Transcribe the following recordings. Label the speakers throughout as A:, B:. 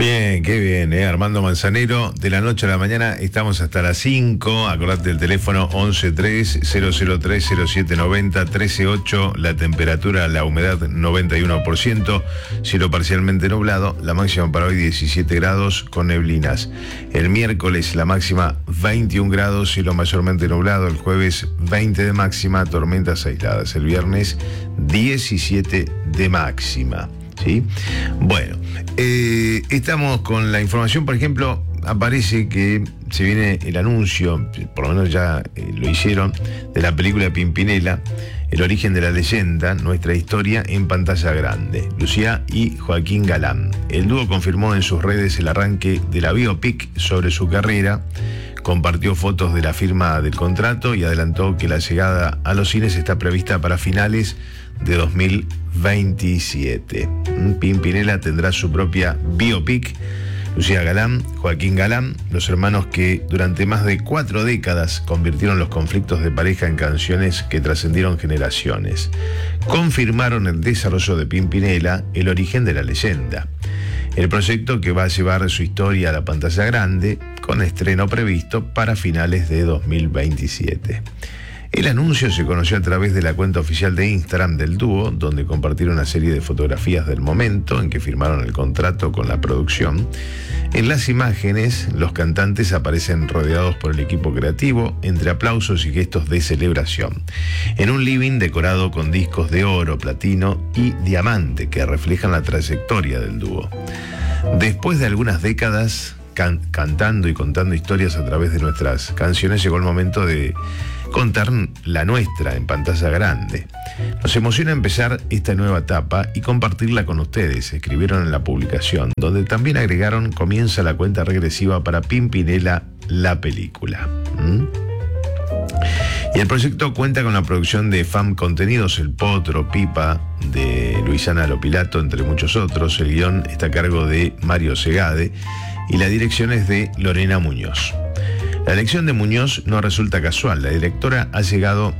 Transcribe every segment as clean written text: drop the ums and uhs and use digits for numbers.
A: Bien, qué bien, Armando Manzanero, de la noche a la mañana estamos hasta las 5, acordate del teléfono 1130030790, 138, la temperatura, la humedad 91%, cielo parcialmente nublado, la máxima para hoy 17 grados con neblinas. El miércoles la máxima 21 grados, cielo mayormente nublado, el jueves 20 de máxima, tormentas aisladas, el viernes 17 de máxima. ¿Sí? Bueno, estamos con la información, por ejemplo, aparece que se viene el anuncio, por lo menos ya lo hicieron, de la película Pimpinela, El origen de la leyenda, nuestra historia en pantalla grande. Lucía y Joaquín Galán. El dúo confirmó en sus redes el arranque de la biopic sobre su carrera, compartió fotos de la firma del contrato y adelantó que la llegada a los cines está prevista para finales de 2027. Pimpinela tendrá su propia biopic. Lucía Galán, Joaquín Galán, los hermanos que durante más de 4 décadas convirtieron los conflictos de pareja en canciones que trascendieron generaciones, confirmaron el desarrollo de Pimpinela, el origen de la leyenda. El proyecto que va a llevar su historia a la pantalla grande, con estreno previsto para finales de 2027. El anuncio se conoció a través de la cuenta oficial de Instagram del dúo, donde compartieron una serie de fotografías del momento en que firmaron el contrato con la producción. En las imágenes, los cantantes aparecen rodeados por el equipo creativo, entre aplausos y gestos de celebración, en un living decorado con discos de oro, platino y diamante que reflejan la trayectoria del dúo. Después de algunas décadas cantando y contando historias a través de nuestras canciones, llegó el momento de contar la nuestra en pantalla grande. Nos emociona empezar esta nueva etapa y compartirla con ustedes, escribieron en la publicación, donde también agregaron: comienza la cuenta regresiva para Pimpinela, la película. Y el proyecto cuenta con la producción de FAM Contenidos, El Potro, Pipa, de Luisana Lopilato, entre muchos otros. El guión está a cargo de Mario Segade y la dirección es de Lorena Muñoz. La elección de Muñoz no resulta casual. La directora ha llegado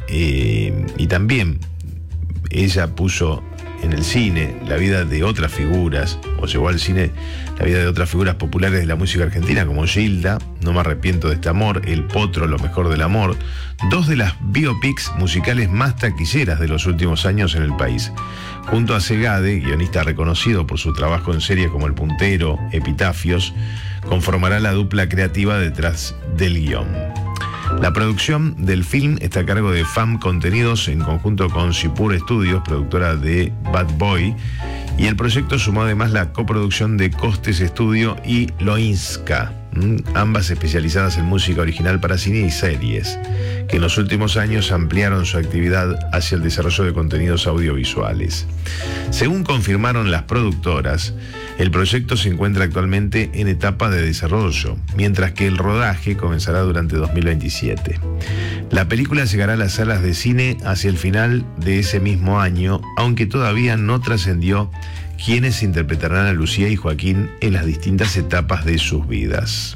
A: y también ella puso en el cine la vida de otras figuras, o llevó al cine la vida de otras figuras populares de la música argentina, como Gilda, No me arrepiento de este amor, El Potro, Lo mejor del amor, dos de las biopics musicales más taquilleras de los últimos años en el país. Junto a Segade, guionista reconocido por su trabajo en series como El Puntero, Epitafios, conformará la dupla creativa detrás del guión. La producción del film está a cargo de FAM Contenidos en conjunto con Sipur Studios, productora de Bad Boy, y el proyecto sumó además la coproducción de Costes Studio y Loinska, ambas especializadas en música original para cine y series, que en los últimos años ampliaron su actividad hacia el desarrollo de contenidos audiovisuales. Según confirmaron las productoras, el proyecto se encuentra actualmente en etapa de desarrollo, mientras que el rodaje comenzará durante 2027. La película llegará a las salas de cine hacia el final de ese mismo año, aunque todavía no trascendió quiénes interpretarán a Lucía y Joaquín en las distintas etapas de sus vidas.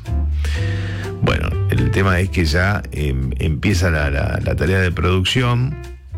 A: Bueno, el tema es que ya empieza la tarea de producción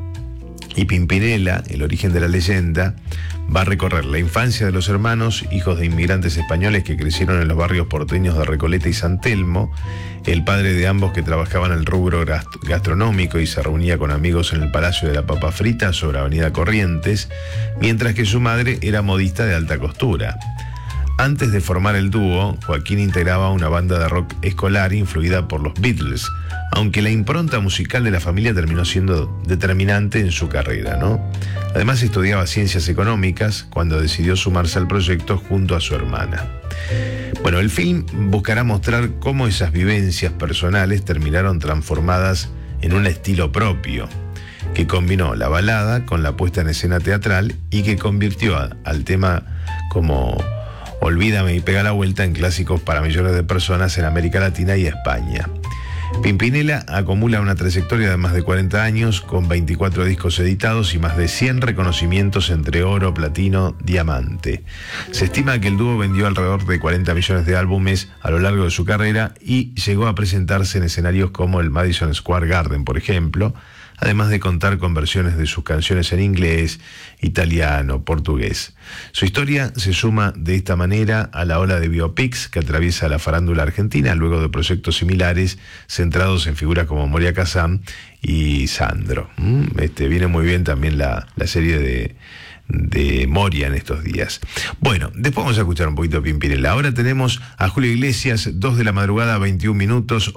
A: y Pimpinela, el origen de la leyenda, va a recorrer la infancia de los hermanos, hijos de inmigrantes españoles que crecieron en los barrios porteños de Recoleta y San Telmo, el padre de ambos que trabajaba en el rubro gastronómico y se reunía con amigos en el Palacio de la Papa Frita sobre Avenida Corrientes, mientras que su madre era modista de alta costura. Antes de formar el dúo, Joaquín integraba una banda de rock escolar influida por los Beatles, aunque la impronta musical de la familia terminó siendo determinante en su carrera, ¿no? Además estudiaba ciencias económicas cuando decidió sumarse al proyecto junto a su hermana. Bueno, el film buscará mostrar cómo esas vivencias personales terminaron transformadas en un estilo propio, que combinó la balada con la puesta en escena teatral y que convirtió al tema como Olvídame y Pega la Vuelta en clásicos para millones de personas en América Latina y España. Pimpinela acumula una trayectoria de más de 40 años, con 24 discos editados y más de 100 reconocimientos entre oro, platino, diamante. Se estima que el dúo vendió alrededor de 40 millones de álbumes a lo largo de su carrera y llegó a presentarse en escenarios como el Madison Square Garden, por ejemplo, además de contar con versiones de sus canciones en inglés, italiano, portugués. Su historia se suma de esta manera a la ola de biopics que atraviesa la farándula argentina luego de proyectos similares centrados en figuras como Moria Kazan y Sandro. Viene muy bien también la serie de Moria en estos días. Bueno, después vamos a escuchar un poquito de Pimpinela. Ahora tenemos a Julio Iglesias, 2 de la madrugada, 21 minutos,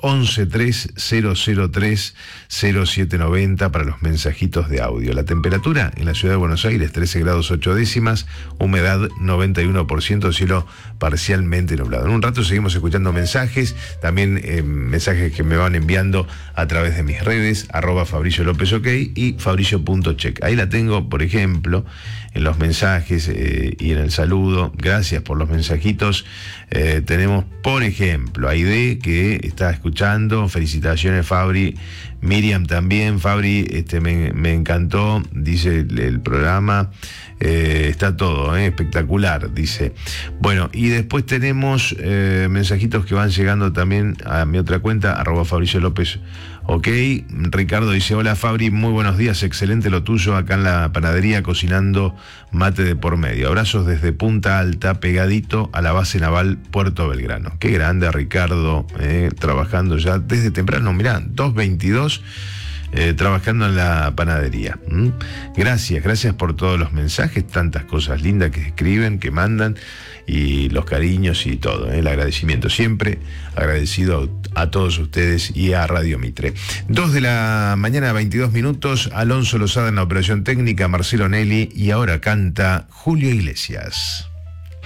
A: 1130030790 para los mensajitos de audio. La temperatura en la ciudad de Buenos Aires, 13 grados 8 décimas, humedad 91%, cielo parcialmente nublado. En un rato seguimos escuchando mensajes, también mensajes que me van enviando a través de mis redes, @Fabricio López OK y Fabricio.check. Ahí la tengo, por ejemplo, en los mensajes y en el saludo. Gracias por los mensajitos. Tenemos, por ejemplo, a Aide, que está escuchando. Felicitaciones, Fabri. Miriam también. Fabri, me encantó, dice el programa. Está todo espectacular, dice. Bueno, y después tenemos mensajitos que van llegando también a mi otra cuenta, @Fabricio López OK. Ricardo dice: hola Fabri, muy buenos días, excelente lo tuyo acá en la panadería, cocinando mate de por medio. Abrazos desde Punta Alta, pegadito a la base naval Puerto Belgrano. Qué grande Ricardo, trabajando ya desde temprano, mirá, 2:22. Trabajando en la panadería. Gracias por todos los mensajes, tantas cosas lindas que escriben, que mandan, y los cariños y todo, el agradecimiento. Siempre agradecido a todos ustedes y a Radio Mitre. 2 de la mañana, 22 minutos, Alonso Lozada en la operación técnica, Marcelo Nelly, y ahora canta Julio Iglesias.